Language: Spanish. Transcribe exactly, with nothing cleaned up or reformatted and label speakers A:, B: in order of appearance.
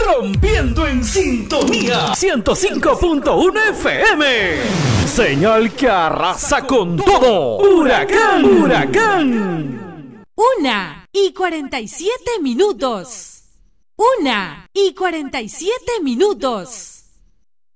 A: rompiendo en sintonía ciento cinco punto uno F M. Señal que arrasa con todo. Huracán, huracán.
B: Una y cuarenta y siete minutos. Una y cuarenta y siete minutos.